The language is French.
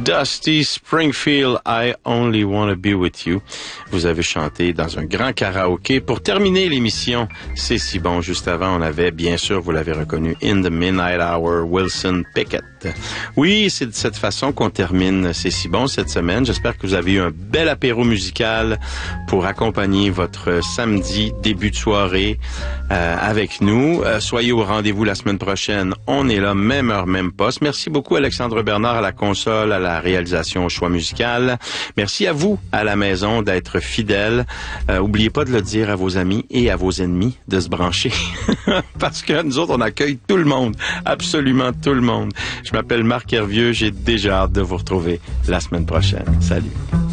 Dusty Springfield, I Only Wanna Be With You. Vous avez chanté dans un grand karaoké. Pour terminer l'émission, c'est si bon. Juste avant, on avait, bien sûr, vous l'avez reconnu, In the Midnight Hour, Wilson Pickett. Oui, c'est de cette façon qu'on termine C'est si bon cette semaine. J'espère que vous avez eu un bel apéro musical pour accompagner votre samedi début de soirée avec nous. Soyez au rendez-vous la semaine prochaine. On est là, même heure, même poste. Merci beaucoup Alexandre Bernard à la console, à la réalisation, au choix musical. Merci à vous à la maison d'être fidèles. Oubliez pas de le dire à vos amis et à vos ennemis de se brancher parce que nous autres on accueille tout le monde, absolument tout le monde. Je m'appelle Marc Hervieux, j'ai déjà hâte de vous retrouver la semaine prochaine. Salut.